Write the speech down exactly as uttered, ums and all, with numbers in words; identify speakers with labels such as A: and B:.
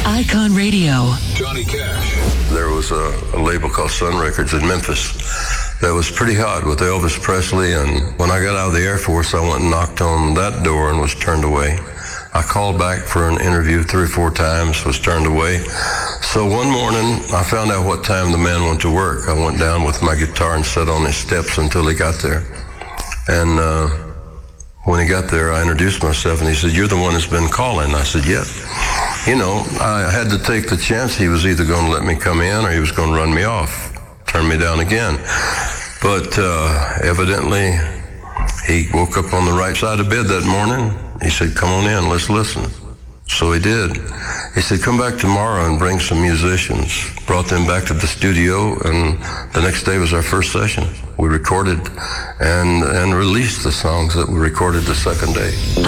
A: Icon Radio.
B: Johnny Cash.
C: There was a, a label called Sun Records in Memphis that was pretty hot with Elvis Presley, and when I got out of the Air Force, I went and knocked on that door and was turned away. I called back for an interview three or four times, was turned away. So one morning, I found out what time the man went to work. I went down with my guitar and sat on his steps until he got there. And uh, when he got there, I introduced myself, and he said, "You're the one that's been calling." I said, "Yep." You know, I had to take the chance. He was either going to let me come in or he was going to run me off, turn me down again. But uh, evidently, he woke up on the right side of bed that morning. He said, "Come on in, let's listen." So he did. He said, "Come back tomorrow and bring some musicians." Brought them back to the studio, and the next day was our first session. We recorded and, and released the songs that we recorded the second day.